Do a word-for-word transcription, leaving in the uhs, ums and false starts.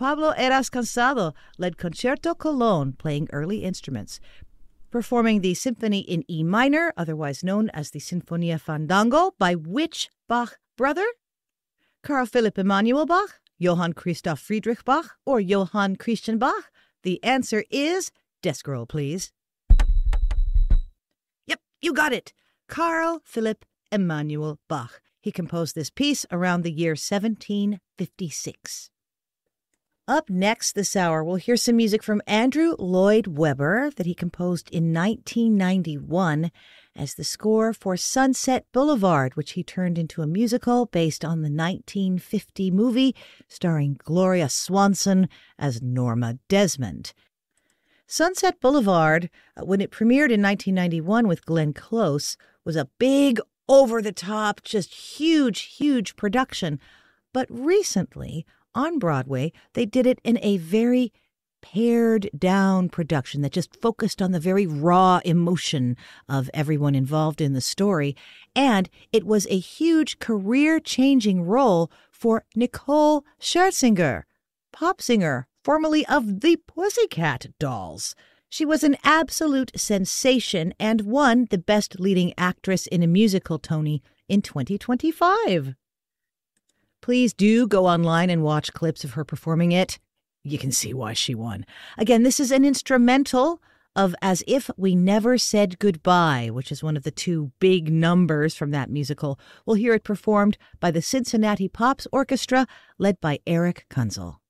Pablo Eras Cansado led Concerto Colón, playing early instruments. Performing the symphony in E minor, otherwise known as the Sinfonia Fandango, by which Bach brother? Carl Philipp Emanuel Bach, Johann Christoph Friedrich Bach, or Johann Christian Bach? The answer is, desk roll please. Yep, you got it. Carl Philipp Emanuel Bach. He composed this piece around the year seventeen fifty-six. Up next this hour, we'll hear some music from Andrew Lloyd Webber that he composed in nineteen ninety-one as the score for Sunset Boulevard, which he turned into a musical based on the nineteen fifty movie starring Gloria Swanson as Norma Desmond. Sunset Boulevard, when it premiered in nineteen ninety-one with Glenn Close, was a big, over-the-top, just huge, huge production. But recently, on Broadway, they did it in a very pared-down production that just focused on the very raw emotion of everyone involved in the story. And it was a huge career-changing role for Nicole Scherzinger, pop singer, formerly of the Pussycat Dolls. She was an absolute sensation and won the Best Leading Actress in a Musical Tony in twenty twenty-five. Please do go online and watch clips of her performing it. You can see why she won. Again, this is an instrumental of As If We Never Said Goodbye, which is one of the two big numbers from that musical. We'll hear it performed by the Cincinnati Pops Orchestra, led by Eric Kunzel.